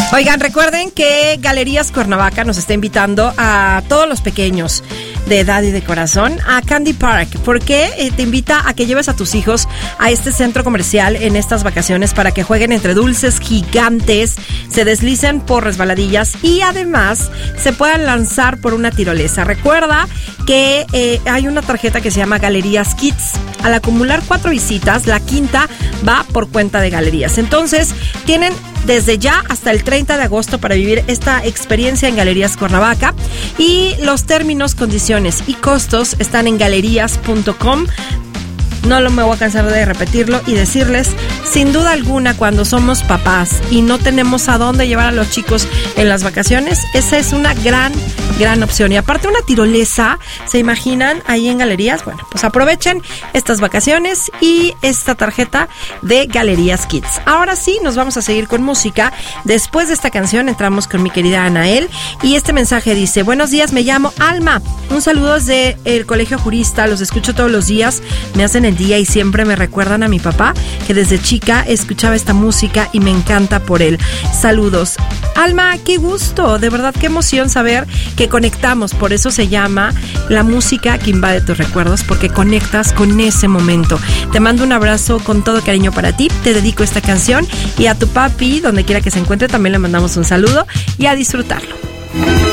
Oigan, recuerden que Galerías Cuernavaca nos está invitando a todos los pequeños de edad y de corazón a Candy Park, porque te invita a que lleves a tus hijos a este centro comercial en estas vacaciones para que jueguen entre dulces gigantes, se deslicen por resbaladillas y además se puedan lanzar por una tirolesa. Recuerda que hay una tarjeta que se llama Galerías Kids. Al acumular 4 visitas, la quinta va por cuenta de Galerías. Entonces, tienen desde ya hasta el 30 de agosto para vivir esta experiencia en Galerías Cuernavaca, y los términos, condiciones y costos están en galerías.com. No me voy a cansar de repetirlo y decirles, sin duda alguna, cuando somos papás y no tenemos a dónde llevar a los chicos en las vacaciones, esa es una gran opción. Y aparte, una tirolesa, ¿se imaginan ahí en Galerías? Bueno, pues aprovechen estas vacaciones y esta tarjeta de Galerías Kids. Ahora sí, nos vamos a seguir con música. Después de esta canción entramos con mi querida Anael, y este mensaje dice: buenos días, me llamo Alma, un saludo desde el Colegio Jurista, los escucho todos los días, me hacen el día y siempre me recuerdan a mi papá, que desde chica escuchaba esta música y me encanta por él. Saludos. Alma, qué gusto, de verdad qué emoción saber que conectamos. Por eso se llama la música que invade tus recuerdos, porque conectas con ese momento. Te mando un abrazo con todo cariño para ti, te dedico esta canción, y a tu papi, donde quiera que se encuentre, también le mandamos un saludo y a disfrutarlo.